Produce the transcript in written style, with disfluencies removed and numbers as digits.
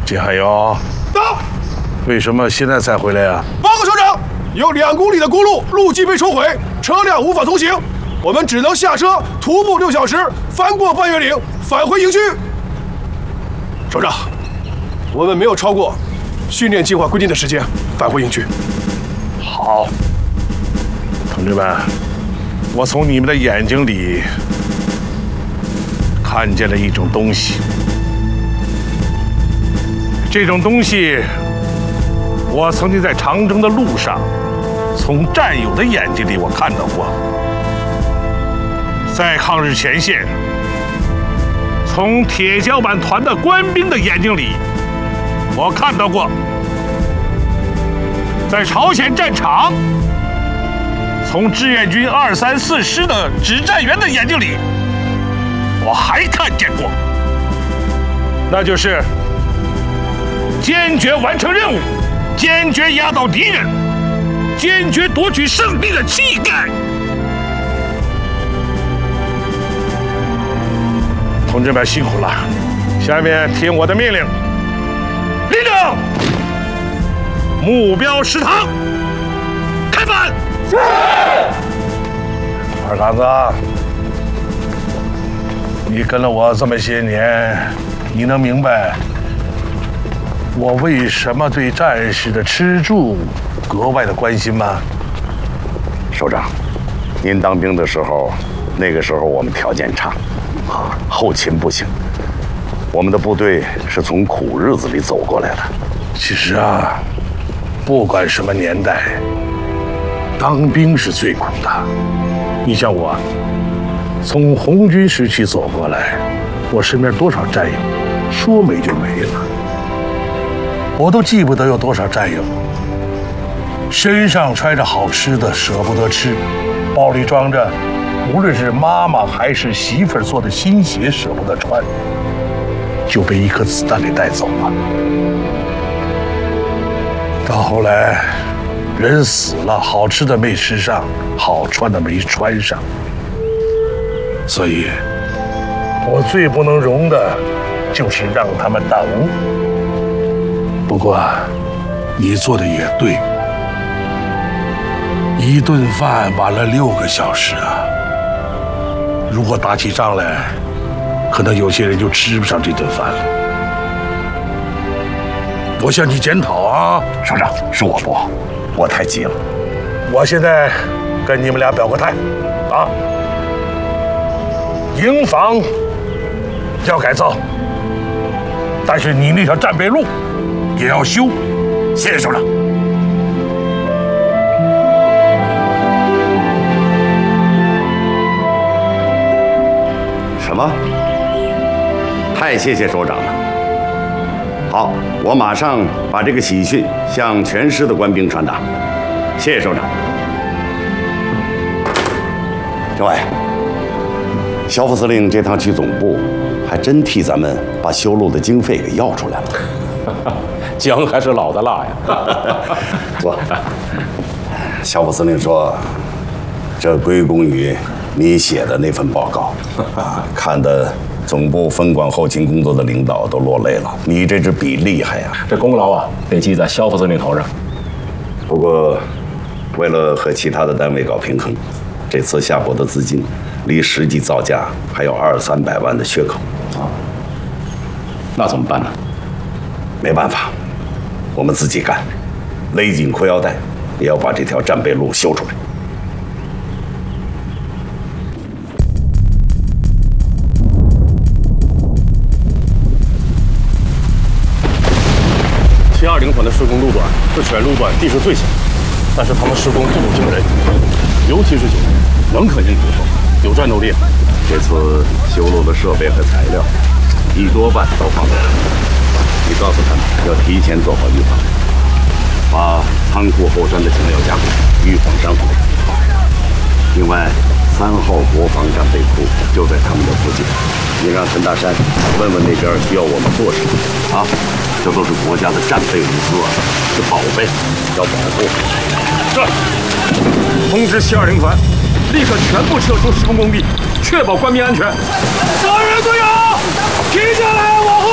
金汉勇， 到。 为什么现在才回来啊？ 报告首长，有2公里的公路路基被抽毁，车辆无法通行，我们只能下车徒步6小时，翻过半月岭，返回营区。首长，我们没有超过训练计划规定的时间返回营区。 好，同志们，我从你们的眼睛里看见了一种东西，这种东西。我曾经在长征的路上，从战友的眼睛里我看到过；在抗日前线，从铁脚板团的官兵的眼睛里，我看到过；在朝鲜战场，从志愿军2、3、4师的指战员的眼睛里，我还看见过。那就是坚决完成任务。坚决压倒敌人，坚决夺取胜利的气概。同志们辛苦了，下面听我的命令，立正，目标食堂，开饭。是。二杆子，你跟了我这么些年，你能明白我为什么对战士的吃住格外的关心吗？ 首长，您当兵的时候，那个时候我们条件差，后勤不行，我们的部队是从苦日子里走过来的。 其实啊，不管什么年代，当兵是最苦的。你像我，从红军时期走过来，我身边多少战友，说没就没了。我都记不得有多少战友身上揣着好吃的舍不得吃，包里装着无论是妈妈还是媳妇儿做的新鞋舍不得穿，就被一颗子弹给带走了。到后来人死了，好吃的没吃上，好穿的没穿上，所以我最不能容的就是让他们耽误。不过，你做的也对，一顿饭晚了6个小时啊！如果打起仗来，可能有些人就吃不上这顿饭了。我向你检讨啊， 首长，是我不好，我太急了。 我现在跟你们俩表个态，啊，营房要改造，但是你那条战备路也要修。谢谢首长。 什么？太谢谢首长了。好，我马上把这个喜讯向全师的官兵传达。谢谢首长。政委，肖副司令这趟去总部，还真替咱们把修路的经费给要出来了。 姜还是老的辣呀！ 坐。肖副司令说，这归功于你写的那份报告，看得总部分管后勤工作的领导都落泪了。你这支笔厉害呀！ 这功劳啊，得记在肖副司令头上。 不过，为了和其他的单位搞平衡，这次下拨的资金离实际造价还有200、300万的缺口啊。 那怎么办呢？ 没办法，我们自己干，勒紧裤腰带，也要把这条战备路修出来。 720团的施工路段是全路段地势最小，但是他们施工速度惊人，尤其是9人，稳可硬骨头，有战斗力。 这次修路的设备和材料，1多半都放在这儿。你告诉他们要提前做好预防，把仓库后山的墙要加固，预防山洪。另外，3号国防战备库就在他们的附近，你让陈大山问问那边需要我们做什么啊？这都是国家的战备物资啊，是宝贝，要保护。 是。通知720团，立刻全部撤出施工工地，确保官兵安全。责任队友，停下来！